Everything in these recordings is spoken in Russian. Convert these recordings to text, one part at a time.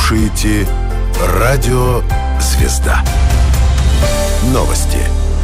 слушаете Радио «Звезда». Новости.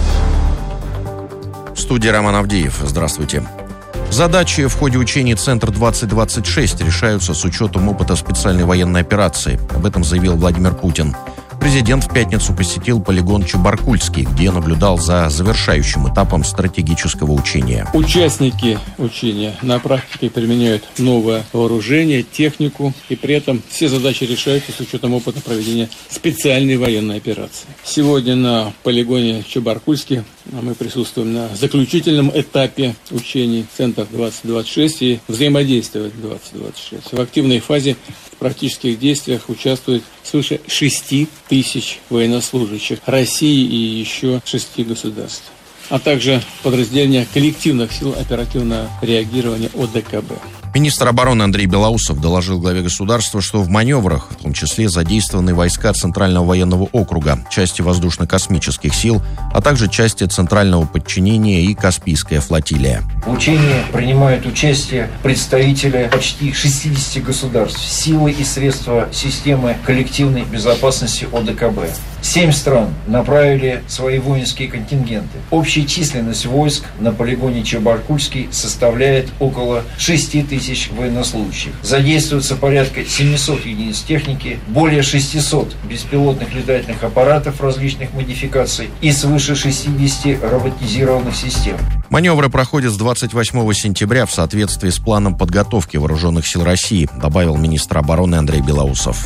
В студии Роман Авдеев. Здравствуйте. Задачи в ходе учений «Центр-2026» решаются с учетом опыта специальной военной операции. Об этом заявил Владимир Путин. Президент в пятницу посетил полигон Чебаркульский, где наблюдал за завершающим этапом стратегического учения. Участники учения на практике применяют новое вооружение, технику, и при этом все задачи решаются с учетом опыта проведения специальной военной операции. Сегодня на полигоне Чебаркульский мы присутствуем на заключительном этапе учений «Центр-2026» и взаимодействия «2026». В активной фазе в практических действиях участвует свыше 6 тысяч военнослужащих России и еще 6 государств, а также подразделения коллективных сил оперативного реагирования ОДКБ. Министр обороны Андрей Белоусов доложил главе государства, что в маневрах, в том числе, задействованы войска Центрального военного округа, части воздушно-космических сил, а также части Центрального подчинения и Каспийская флотилия. В учении принимают участие представители почти 60 государств, силы и средства системы коллективной безопасности ОДКБ. 7 стран направили свои воинские контингенты. Общая численность войск на полигоне Чебаркульский составляет около 6 тысяч военнослужащих. Задействуется порядка 700 единиц техники, более 600 беспилотных летательных аппаратов различных модификаций и свыше 60 роботизированных систем. Маневры проходят с 28 сентября в соответствии с планом подготовки Вооруженных сил России, добавил министр обороны Андрей Белоусов.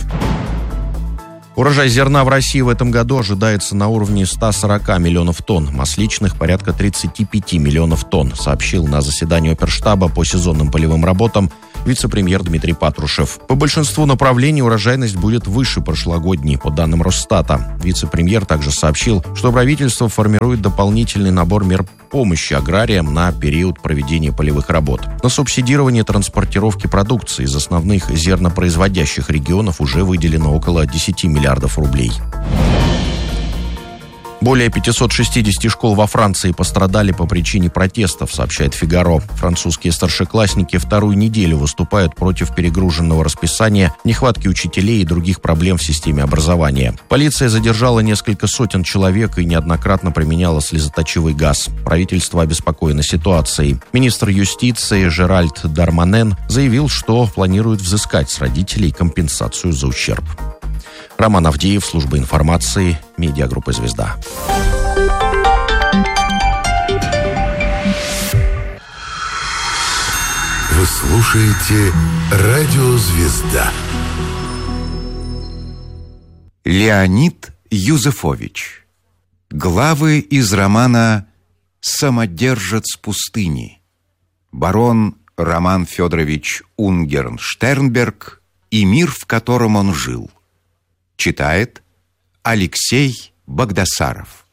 Урожай зерна в России в этом году ожидается на уровне 140 миллионов тонн, масличных порядка 35 миллионов тонн, сообщил на заседании оперштаба по сезонным полевым работам вице-премьер Дмитрий Патрушев. По большинству направлений урожайность будет выше прошлогодней, по данным Росстата. Вице-премьер также сообщил, что правительство формирует дополнительный набор мер помощи аграриям на период проведения полевых работ. На субсидирование транспортировки продукции из основных зернопроизводящих регионов уже выделено около 10 миллиардов рублей. Более 560 школ во Франции пострадали по причине протестов, сообщает «Фигаро». Французские старшеклассники вторую неделю выступают против перегруженного расписания, нехватки учителей и других проблем в системе образования. Полиция задержала несколько сотен человек и неоднократно применяла слезоточивый газ. Правительство обеспокоено ситуацией. Министр юстиции Жеральд Дарманен заявил, что планирует взыскать с родителей компенсацию за ущерб. Роман Авдеев, служба информации, медиагруппа «Звезда». Вы слушаете Радио «Звезда». Леонид Юзефович. Главы из романа «Самодержец пустыни». Барон Роман Федорович Унгерн-Штернберг и мир, в котором он жил. Читает Алексей Багдасаров.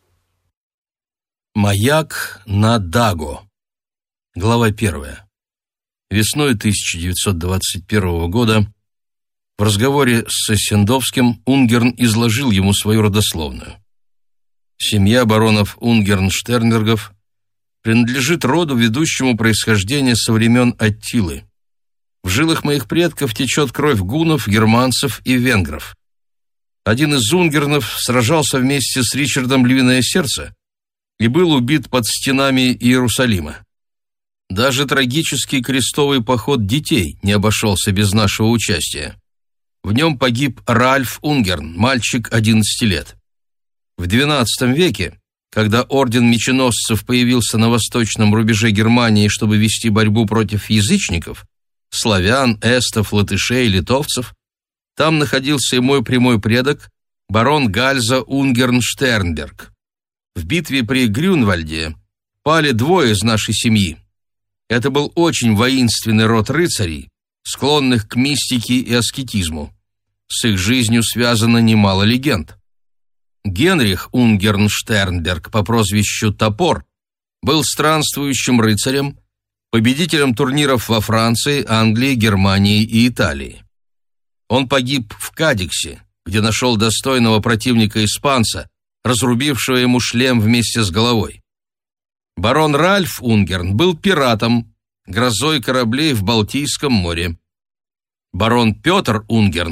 Маяк на Даго. Глава 1. Весной 1921 года в разговоре с Сосендовским Унгерн изложил ему свою родословную. Семья баронов Унгерн-Штернбергов принадлежит роду, ведущему происхождение со времен Аттилы. В жилах моих предков течет кровь гуннов, германцев и венгров. Один из Унгернов сражался вместе с Ричардом Львиное Сердце и был убит под стенами Иерусалима. Даже трагический крестовый поход детей не обошелся без нашего участия. В нем погиб Ральф Унгерн, мальчик 11 лет. В XII веке, когда орден меченосцев появился на восточном рубеже Германии, чтобы вести борьбу против язычников, славян, эстов, латышей, литовцев, там находился и мой прямой предок, барон Гальза Унгерн-Штернберг. В битве при Грюнвальде пали 2 из нашей семьи. Это был очень воинственный род рыцарей, склонных к мистике и аскетизму. С их жизнью связано немало легенд. Генрих Унгерн-Штернберг по прозвищу Топор был странствующим рыцарем, победителем турниров во Франции, Англии, Германии и Италии. Он погиб в Кадиксе, где нашел достойного противника-испанца, разрубившего ему шлем вместе с головой. Барон Ральф Унгерн был пиратом, грозой кораблей в Балтийском море. Барон Петр Унгерн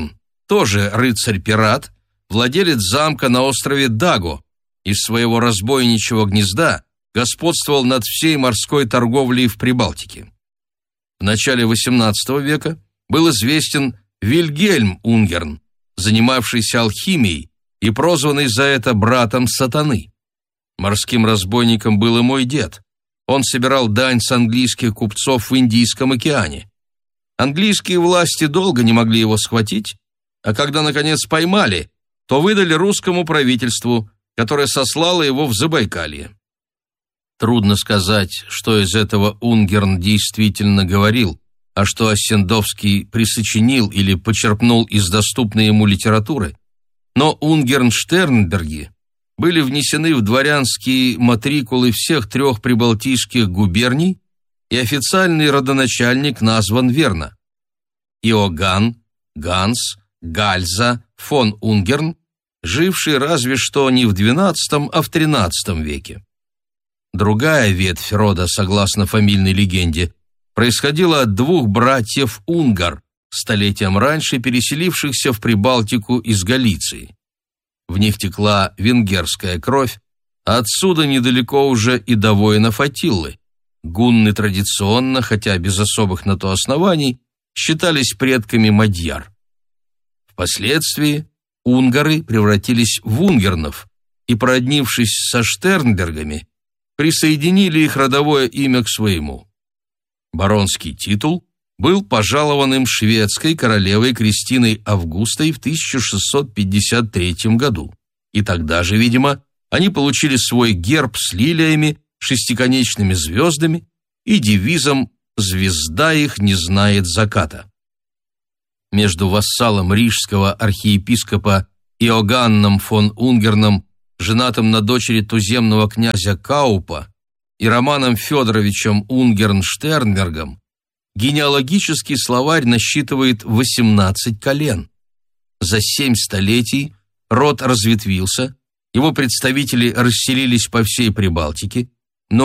тоже рыцарь-пират, владелец замка на острове Даго, из своего разбойничьего гнезда господствовал над всей морской торговлей в Прибалтике. В начале XVIII века был известен Вильгельм Унгерн, занимавшийся алхимией и прозванный за это братом сатаны. Морским разбойником был и мой дед. Он собирал дань с английских купцов в Индийском океане. Английские власти долго не могли его схватить, а когда, наконец, поймали, то выдали русскому правительству, которое сослало его в Забайкалье. Трудно сказать, что из этого Унгерн действительно говорил, а что Оссендовский присочинил или почерпнул из доступной ему литературы, но Унгерн-Штернберги были внесены в дворянские матрикулы всех 3 прибалтийских губерний, и официальный родоначальник назван верно. Иоганн, Ганс, Гальза, фон Унгерн, живший разве что не в XII, а в XIII веке. Другая ветвь рода, согласно фамильной легенде, происходила от 2 братьев Унгар, столетием раньше переселившихся в Прибалтику из Галиции. В них текла венгерская кровь, а отсюда недалеко уже и до воинов Аттилы. Гунны традиционно, хотя без особых на то оснований, считались предками мадьяр. Впоследствии унгары превратились в унгернов и, породнившись со Штернбергами, присоединили их родовое имя к своему. Баронский титул был пожалован им шведской королевой Кристиной Августой в 1653 году, и тогда же, видимо, они получили свой герб с лилиями, шестиконечными звездами и девизом «Звезда их не знает заката». Между вассалом рижского архиепископа Иоганном фон Унгерном, женатым на дочери туземного князя Каупа, и Романом Федоровичем Унгерн-Штернбергом генеалогический словарь насчитывает 18 колен. За 7 столетий род разветвился, его представители расселились по всей Прибалтике,